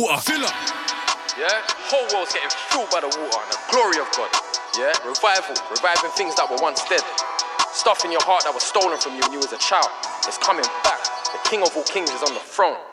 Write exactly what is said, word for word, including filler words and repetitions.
Water. Fill up. Yeah? Whole world's getting filled by the water and the glory of God. Yeah? Revival. Reviving things that were once dead. Stuff in your heart that was stolen from you when you was a child. It's coming back. The King of all kings is on the throne.